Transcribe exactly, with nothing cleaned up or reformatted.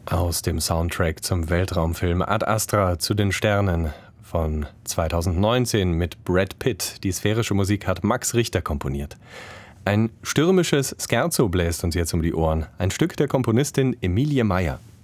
Aus dem Soundtrack zum Weltraumfilm Ad Astra zu den Sternen von zweitausendneunzehn mit Brad Pitt. Die sphärische Musik hat Max Richter komponiert. Ein stürmisches Scherzo bläst uns jetzt um die Ohren. Ein Stück der Komponistin Emilie Meyer.